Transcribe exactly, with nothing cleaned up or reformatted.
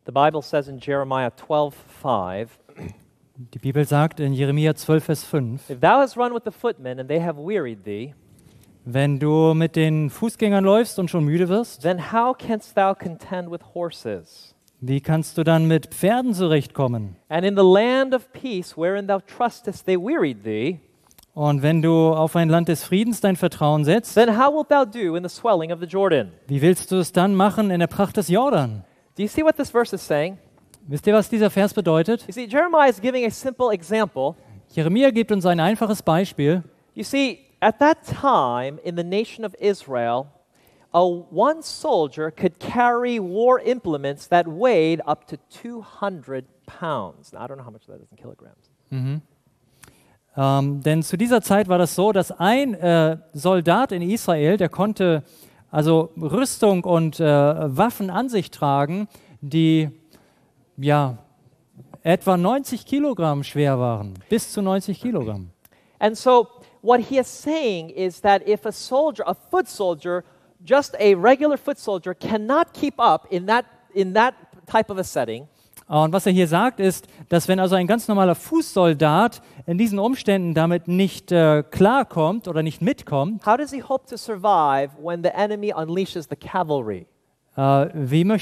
The Bible says in Jeremiah twelve five, Die Bibel sagt in Jeremia zwölf, Vers fünf, if thou hast run with the footmen and they have wearied thee, wenn du mit den Fußgängern läufst und schon müde wirst, then how canst thou contend with horses? wie kannst du dann mit Pferden zurechtkommen? And in the land of peace wherein thou trustest they wearied thee, Und wenn du auf ein Land des Friedens dein Vertrauen setzt, then how wilt thou do in the swelling of the Jordan? wie willst du es dann machen in der Pracht des Jordan? Do you see what this verse is saying? Wisst ihr, was dieser Vers bedeutet? You see, Jeremiah is giving a simple example. Jeremia gibt uns ein einfaches Beispiel. You see, at that time in the nation of Israel, a one soldier could carry war implements that weighed up to two hundred pounds. Now, I don't know how much that is in kilograms. Ähm, denn zu dieser Zeit war das so, dass ein äh, Soldat in Israel, der konnte also Rüstung und äh, Waffen an sich tragen, die ja etwa neunzig Kilogramm schwer waren, bis zu neunzig Kilogramm. And so, what he is saying is that if a soldier, a foot soldier, just a regular foot soldier, cannot keep up in that in that type of a setting, Und was er hier sagt, ist, dass wenn also ein ganz normaler Fußsoldat in diesen Umständen damit nicht äh, klarkommt oder nicht mitkommt, how does he hope to survive when the enemy unleashes the cavalry? äh, wie möchte